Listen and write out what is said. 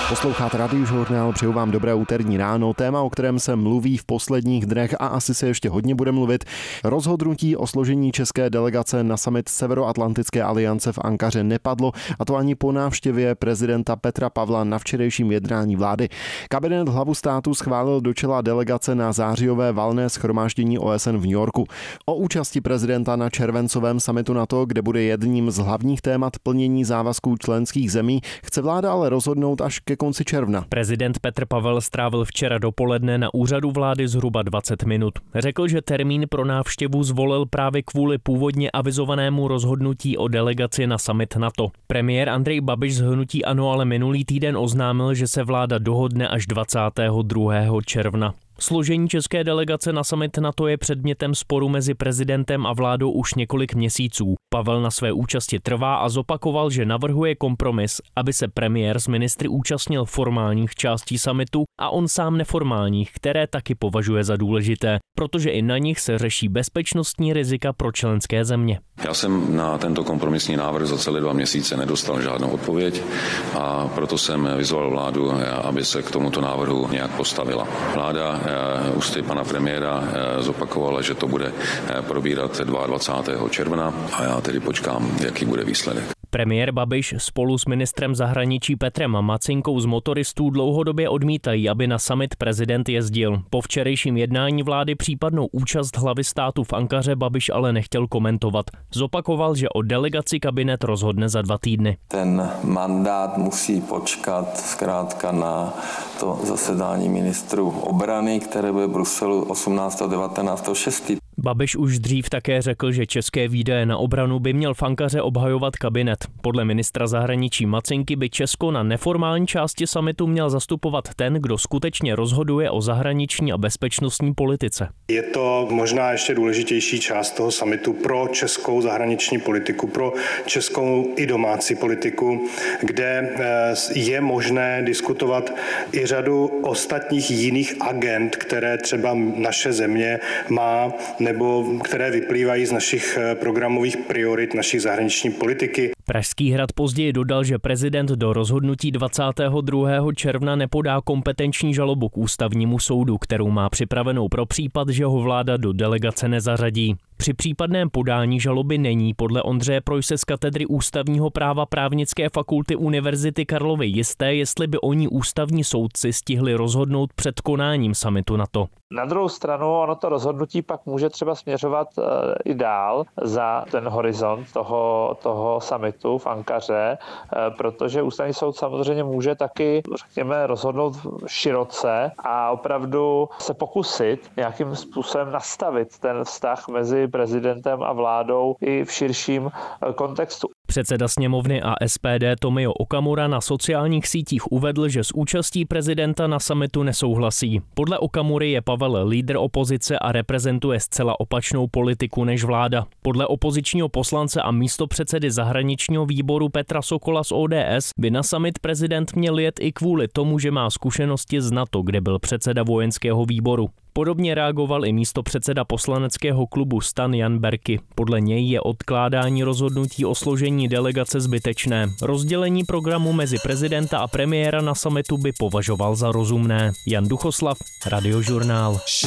Posloucháte Radiožurnál, přeju vám dobré úterní ráno. Téma, o kterém se mluví v posledních dnech a asi se ještě hodně bude mluvit, rozhodnutí o složení české delegace na summit Severoatlantické aliance v Ankaře nepadlo, a to ani po návštěvě prezidenta Petra Pavla na včerejším jednání vlády. Kabinet hlavu státu schválil do čela delegace na zářijové valné shromáždění OSN v New Yorku. O účasti prezidenta na červencovém summitu NATO, kde bude jedním z hlavních témat plnění závazků členských zemí, chce vláda ale rozhodnout až ke konci června. Prezident Petr Pavel strávil včera dopoledne na úřadu vlády zhruba 20 minut. Řekl, že termín pro návštěvu zvolil právě kvůli původně avizovanému rozhodnutí o delegaci na summit NATO. Premiér Andrej Babiš z hnutí ANO ale minulý týden oznámil, že se vláda dohodne až 22. června. Složení české delegace na summit NATO je předmětem sporu mezi prezidentem a vládou už několik měsíců. Pavel na své účasti trvá a zopakoval, že navrhuje kompromis, aby se premiér s ministry účastnil formálních částí summitu a on sám neformálních, které taky považuje za důležité, protože i na nich se řeší bezpečnostní rizika pro členské země. Já jsem na tento kompromisní návrh za celé 2 měsíce nedostal žádnou odpověď a proto jsem vyzval vládu, aby se k tomuto návrhu nějak postavila. Vláda ústy pana premiéra zopakovala, že to bude probírat 22. června a já tedy počkám, jaký bude výsledek. Premiér Babiš spolu s ministrem zahraničí Petrem Macinkou z motoristů dlouhodobě odmítají, aby na summit prezident jezdil. Po včerejším jednání vlády případnou účast hlavy státu v Ankaře Babiš ale nechtěl komentovat. Zopakoval, že o delegaci kabinet rozhodne za 2 týdny. Ten mandát musí počkat zkrátka na to zasedání ministrů obrany, které bude v Bruselu 18. a 19. 6. Babiš už dřív také řekl, že české výdaje na obranu by měl v Ankaře obhajovat kabinet. Podle ministra zahraničí Macinky by Česko na neformální části summitu měl zastupovat ten, kdo skutečně rozhoduje o zahraniční a bezpečnostní politice. Je to možná ještě důležitější část toho summitu pro českou zahraniční politiku, pro českou i domácí politiku, kde je možné diskutovat i řadu ostatních jiných agend, které třeba naše země má, nebo které vyplývají z našich programových priorit naší zahraniční politiky. Pražský hrad později dodal, že prezident do rozhodnutí 22. června nepodá kompetenční žalobu k ústavnímu soudu, kterou má připravenou pro případ, že ho vláda do delegace nezařadí. Při případném podání žaloby není podle Ondřeje Projse z katedry ústavního práva Právnické fakulty Univerzity Karlovy jisté, jestli by oni ústavní soudci stihli rozhodnout před konáním summitu NATO. Na druhou stranu ono to rozhodnutí pak může třeba směřovat i dál za ten horizont toho summitu v Ankaře, protože ústavní soud samozřejmě může taky, řekněme, rozhodnout široce a opravdu se pokusit nějakým způsobem nastavit ten vztah mezi prezidentem a vládou i v širším kontextu. Předseda sněmovny a SPD Tomio Okamura na sociálních sítích uvedl, že s účastí prezidenta na summitu nesouhlasí. Podle Okamury je Pavel lídr opozice a reprezentuje zcela opačnou politiku než vláda. Podle opozičního poslance a místopředsedy zahraničního výboru Petra Sokola z ODS by na summit prezident měl jet i kvůli tomu, že má zkušenosti z NATO, kde byl předseda vojenského výboru. Podobně reagoval i místopředseda poslaneckého klubu STAN Jan Berki. Podle něj je odkládání rozhodnutí o složení delegace zbytečné. Rozdělení programu mezi prezidenta a premiéra na summitu by považoval za rozumné. Jan Duchoslav, Radiožurnál.